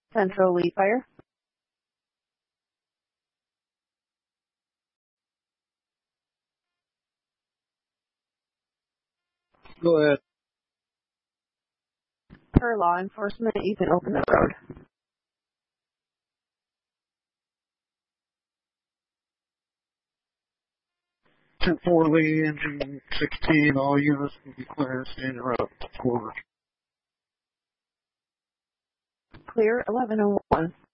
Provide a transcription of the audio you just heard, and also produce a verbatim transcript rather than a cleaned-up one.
Central lead fire. Go ahead. Per law enforcement, you can open the road. ten four Lee, engine sixteen, all units will be clear, standing route, quarter. Clear eleven oh one.